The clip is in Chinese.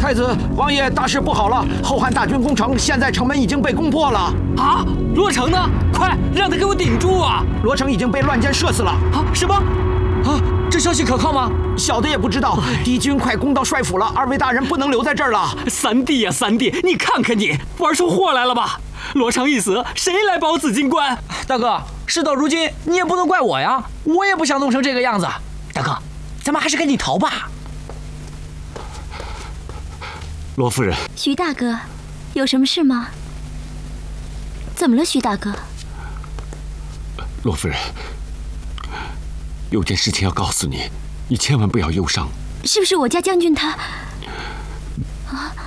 太子王爷，大事不好了！后汉大军攻城，现在城门已经被攻破了。 啊，罗成呢？快让他给我顶住啊！ 罗成已经被乱箭射死了。 啊，什么？啊，这消息可靠吗？ 小的也不知道，敌军快攻到帅府了，二位大人不能留在这儿了。 三弟呀，三弟，你看看你，玩出祸来了吧？罗成一死，谁来保紫金关？ 大哥，事到如今，你也不能怪我呀，我也不想弄成这个样子。大哥，咱们还是赶紧逃吧。 罗夫人， 徐大哥，有什么事吗？怎么了，徐大哥？ 罗夫人，有件事情要告诉你，你千万不要忧伤。 是不是我家将军他？啊？